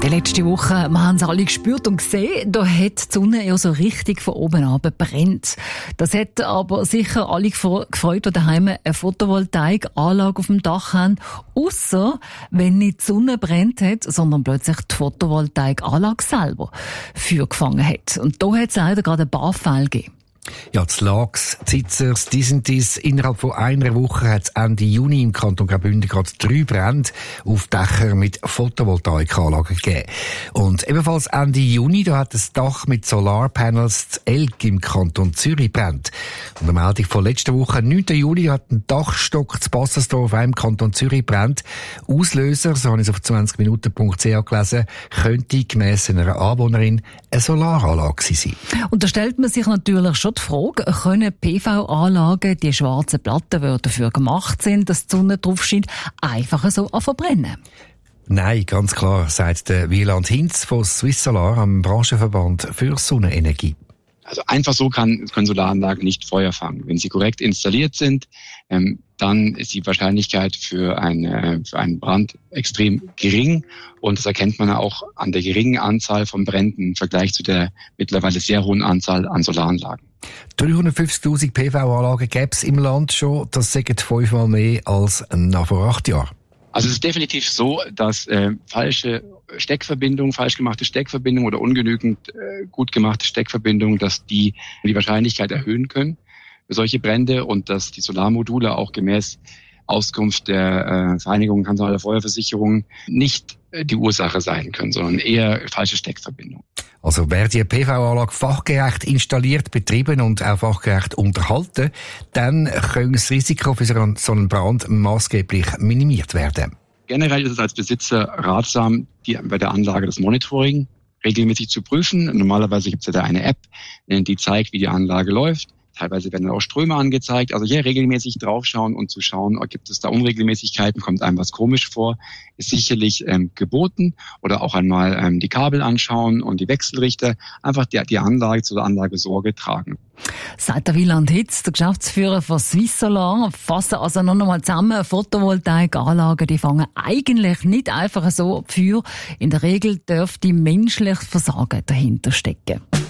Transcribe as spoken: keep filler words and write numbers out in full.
Die letzte Woche, wir haben es alle gespürt und gesehen, da hat die Sonne ja so richtig von oben runter brennt. Das hat aber sicher alle gefreut, die daheim eine Photovoltaikanlage auf dem Dach haben. Ausser, wenn nicht die Sonne brennt hat, sondern plötzlich die Photovoltaikanlage selber Feuer gefangen hat. Und da hat es leider gerade ein paar Fälle gegeben. Ja, die Lags, Zitzers, dies und dies. Innerhalb von einer Woche hat es Ende Juni im Kanton Graubünden gerade drei Brände auf Dächern mit Photovoltaikanlagen gegeben. Und ebenfalls Ende Juni, da hat das Dach mit Solarpanels zu Elk im Kanton Zürich brennt. Und eine Meldung von letzter Woche, neunten Juli, hat ein Dachstock zu Bassersdorf im Kanton Zürich brennt. Auslöser, so habe ich es auf zwanzig minuten punkt c h gelesen, könnte gemäss einer Anwohnerin eine Solaranlage sein. Und da stellt man sich natürlich schon die Frage, können P V-Anlagen, die schwarzen Platten, die dafür gemacht sind, dass die Sonne drauf scheint, einfach so verbrennen? Nein, ganz klar, sagt der Wieland Hinz von Swiss Solar am Branchenverband für Sonnenenergie. Also einfach so kann, können Solaranlagen nicht Feuer fangen. Wenn sie korrekt installiert sind, ähm, dann ist die Wahrscheinlichkeit für, eine, für einen Brand extrem gering. Und das erkennt man auch an der geringen Anzahl von Bränden im Vergleich zu der mittlerweile sehr hohen Anzahl an Solaranlagen. dreihundertfünfzigtausend P V-Anlagen gäbe es im Land schon. Das sind fünfmal mehr als nach vor acht Jahren. Also es ist definitiv so, dass äh, falsche Steckverbindungen, falsch gemachte Steckverbindungen oder ungenügend äh, gut gemachte Steckverbindungen, dass die die Wahrscheinlichkeit erhöhen können für solche Brände und dass die Solarmodule auch gemäß Auskunft der äh, Vereinigung kantonaler Feuerversicherungen nicht äh, die Ursache sein können, sondern eher falsche Steckverbindungen. Also wer die P V-Anlage fachgerecht installiert, betrieben und auch fachgerecht unterhalten, dann kann das Risiko für so einen Brand maßgeblich minimiert werden. Generell ist es als Besitzer ratsam, die, bei der Anlage das Monitoring regelmäßig zu prüfen. Normalerweise gibt es ja da eine App, die zeigt, wie die Anlage läuft. Teilweise werden auch Ströme angezeigt. Also hier regelmäßig draufschauen und zu schauen, gibt es da Unregelmäßigkeiten, kommt einem was komisch vor, ist sicherlich ähm, geboten. Oder auch einmal ähm, die Kabel anschauen und die Wechselrichter, einfach die, die Anlage zur Anlage Sorge tragen. Sagt der Wieland Hinz, der Geschäftsführer von Swiss Solar, fassen also noch einmal zusammen, Photovoltaikanlagen, die fangen eigentlich nicht einfach so Feuer. In der Regel dürfte menschliches Versagen dahinter stecken.